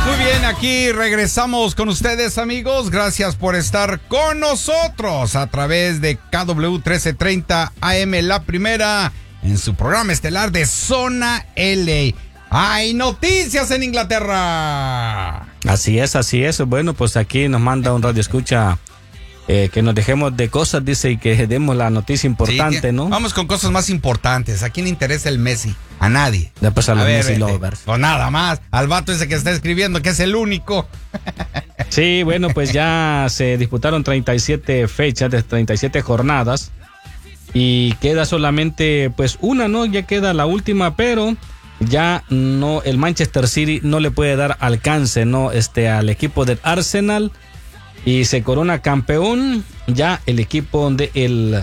Muy bien, aquí regresamos con ustedes, amigos. Gracias por estar con nosotros a través de KW 1330 AM, la primera, en su programa estelar de Zona LA. ¡Hay noticias en Inglaterra! Así es. Bueno, pues aquí nos manda un radio escucha que nos dejemos de cosas, dice, y que demos la noticia importante, sí, ¿no? Vamos con cosas más importantes. ¿A quién le interesa el Messi? A nadie. Después a los Messi lovers. O nada más. Al vato ese que está escribiendo, que es el único. Sí, bueno, pues ya se disputaron 37 fechas de 37 jornadas. Y queda solamente, pues, una, ¿no? Ya queda la última, pero ya no, el Manchester City no le puede dar alcance, ¿no? Al equipo del Arsenal. Y se corona campeón ya el equipo de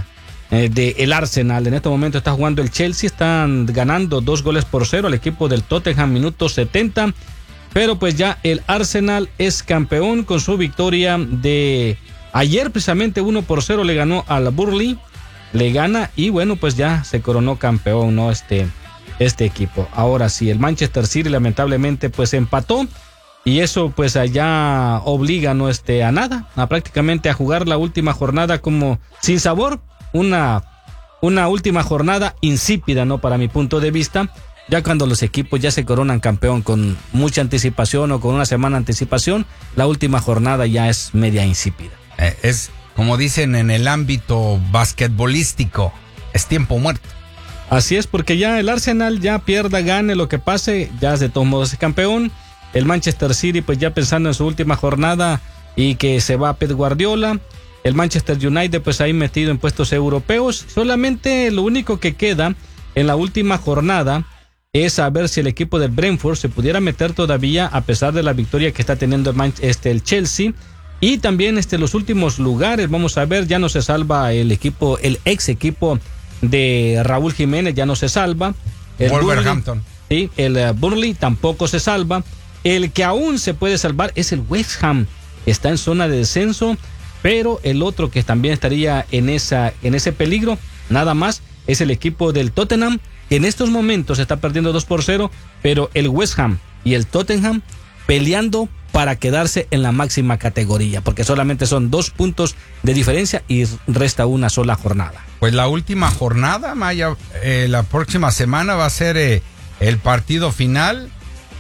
el Arsenal. En este momento está jugando el Chelsea, están ganando 2-0 al equipo del Tottenham, minuto 70. Pero pues ya el Arsenal es campeón con su victoria de ayer, precisamente 1-0 le ganó al Burnley. Le gana y bueno, pues ya se coronó campeón, ¿no? Este equipo. Ahora sí, el Manchester City lamentablemente pues empató. Y eso pues allá obliga no a nada, a prácticamente a jugar la última jornada como sin sabor, una última jornada insípida, ¿no? Para mi punto de vista, ya cuando los equipos ya se coronan campeón con mucha anticipación o con una semana de anticipación, la última jornada ya es media insípida. Es como dicen en el ámbito basquetbolístico, es tiempo muerto. Así es, porque ya el Arsenal ya pierda, gane, lo que pase, ya de todos modos es campeón. El Manchester City pues ya pensando en su última jornada y que se va a Pep Guardiola. El Manchester United pues ahí metido en puestos europeos. Solamente lo único que queda en la última jornada es saber si el equipo del Brentford se pudiera meter todavía a pesar de la victoria que está teniendo el Chelsea. Y también los últimos lugares, vamos a ver, ya no se salva el ex equipo de Raúl Jiménez, ya no se salva. El Wolverhampton. Sí, el Burnley tampoco se salva. El que aún se puede salvar es el West Ham, que está en zona de descenso, pero el otro que también estaría en ese peligro, nada más, es el equipo del Tottenham, que en estos momentos está perdiendo 2-0, pero el West Ham y el Tottenham peleando para quedarse en la máxima categoría, porque solamente son 2 puntos de diferencia y resta una sola jornada. Pues la última jornada, Maya, la próxima semana va a ser el partido final.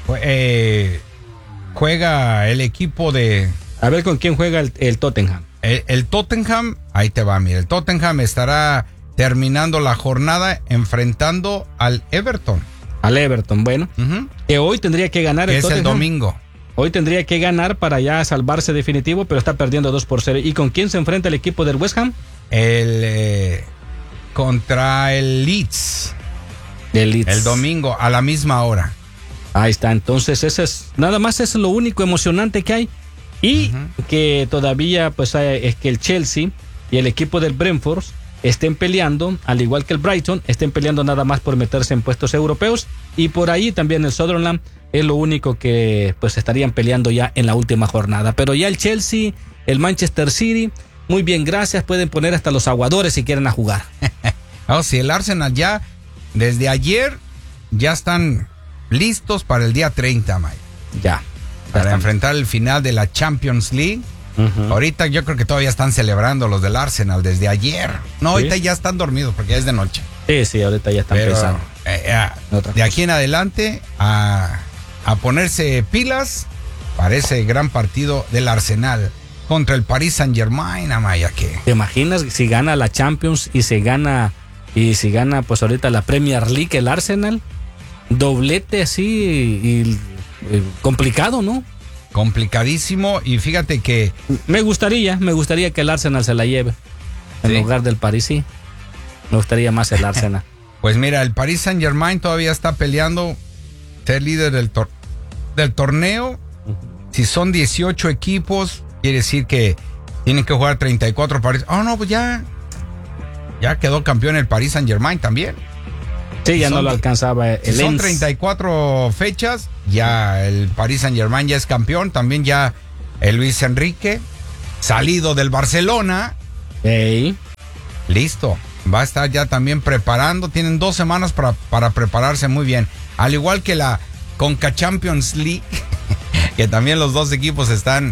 Juega el equipo de... A ver con quién juega el Tottenham. El Tottenham, ahí te va, mira, el Tottenham estará terminando la jornada enfrentando al Everton. Al Everton, bueno. Que hoy tendría que ganar el Tottenham. Es el domingo. Hoy tendría que ganar para ya salvarse definitivo, pero está perdiendo 2-0. ¿Y con quién se enfrenta el equipo del West Ham? Contra el Leeds. El domingo a la misma hora. Ahí está, entonces nada más es lo único emocionante que hay. Y que todavía pues es que el Chelsea y el equipo del Brentford estén peleando, al igual que el Brighton, estén peleando nada más por meterse en puestos europeos. Y por ahí también el Sunderland es lo único que pues estarían peleando ya en la última jornada. Pero ya el Chelsea, el Manchester City, muy bien, gracias, pueden poner hasta los aguadores si quieren a jugar. Sí, el Arsenal ya desde ayer ya están listos para el día 30, Maya. Ya. Para enfrentar el final de la Champions League. Ahorita yo creo que todavía están celebrando los del Arsenal desde ayer. No, ahorita ya están dormidos porque ya es de noche. Sí, ahorita ya están pensando. De aquí en adelante a ponerse pilas para ese gran partido del Arsenal contra el Paris Saint-Germain, Amaya. ¿Te imaginas si gana la Champions y si gana pues ahorita la Premier League el Arsenal? Doblete así y complicado, ¿no? Complicadísimo, y fíjate que me gustaría que el Arsenal se la lleve en lugar del París, sí. Me gustaría más el Arsenal. Pues mira, el Paris Saint-Germain todavía está peleando ser líder del torneo. Si son 18 equipos, quiere decir que tienen que jugar 34 partidos. No, pues ya quedó campeón el Paris Saint-Germain también. Sí, ya no lo alcanzaba el Son 34 fechas, ya el Paris Saint-Germain ya es campeón, también ya el Luis Enrique, salido del Barcelona. Listo, va a estar ya también preparando, tienen 2 semanas para prepararse muy bien. Al igual que la Conca Champions League, que también los dos equipos están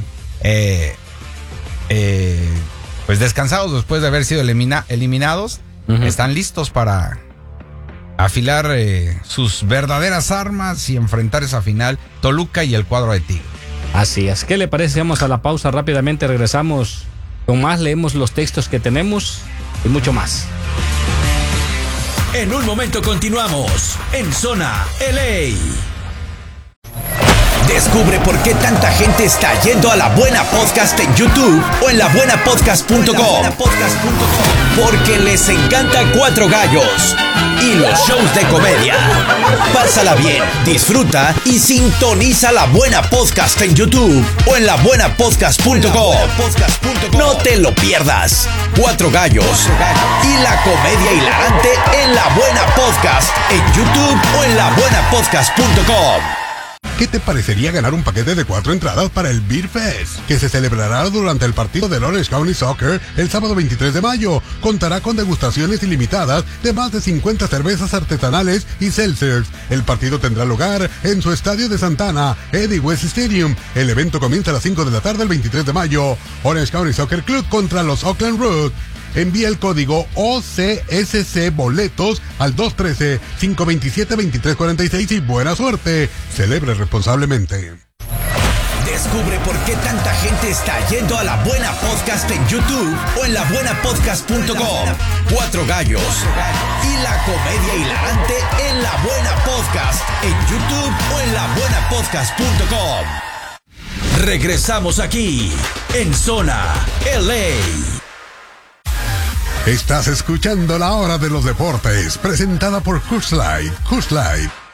pues descansados después de haber sido eliminados. Están listos para afilar sus verdaderas armas y enfrentar esa final, Toluca y el cuadro de Tigres. Así es. ¿Qué le parece? Vamos a la pausa rápidamente, regresamos con más, leemos los textos que tenemos y mucho más. En un momento continuamos en Zona LA. Descubre por qué tanta gente está yendo a La Buena Podcast en YouTube o en labuenapodcast.com. Porque les encanta Cuatro Gallos y los shows de comedia. Pásala bien, disfruta y sintoniza La Buena Podcast en YouTube o en labuenapodcast.com. No te lo pierdas. Cuatro Gallos y la comedia hilarante en La Buena Podcast en YouTube o en labuenapodcast.com. ¿Qué te parecería ganar un paquete de 4 entradas para el Beer Fest, que se celebrará durante el partido del Orange County Soccer el sábado 23 de mayo? Contará con degustaciones ilimitadas de más de 50 cervezas artesanales y seltzers. El partido tendrá lugar en su estadio de Santana, Eddie West Stadium. El evento comienza a las 5 de la tarde el 23 de mayo. Orange County Soccer Club contra los Oakland Roots. Envía el código OCSC Boletos al 213-527-2346 y buena suerte. Celebre responsablemente. Descubre por qué tanta gente está yendo a La Buena Podcast en YouTube o en labuenapodcast.com. Cuatro Gallos y la comedia hilarante en La Buena Podcast en YouTube o en labuenapodcast.com. Regresamos aquí en Zona LA. Estás escuchando La Hora de los Deportes, presentada por Coors Light. Coors Light,